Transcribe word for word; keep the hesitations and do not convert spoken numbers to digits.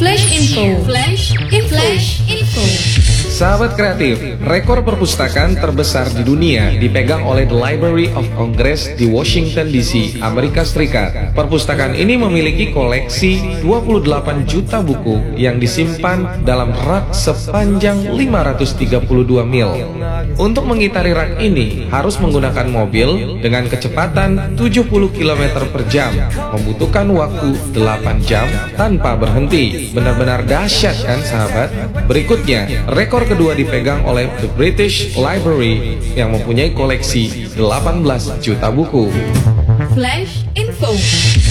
Flash Info. Flash Info. Flash Info. Sahabat kreatif, rekor perpustakaan terbesar di dunia dipegang oleh The Library of Congress di Washington D C, Amerika Serikat. Perpustakaan ini memiliki koleksi dua puluh delapan juta buku yang disimpan dalam rak sepanjang lima ratus tiga puluh dua mil. Untuk mengitari rak ini harus menggunakan mobil dengan kecepatan tujuh puluh kilometer per jam, membutuhkan waktu delapan jam tanpa berhenti. Benar-benar dahsyat kan sahabat? Berikutnya, rekor kedua dipegang oleh The British Library yang mempunyai koleksi delapan belas juta buku. Flash Info.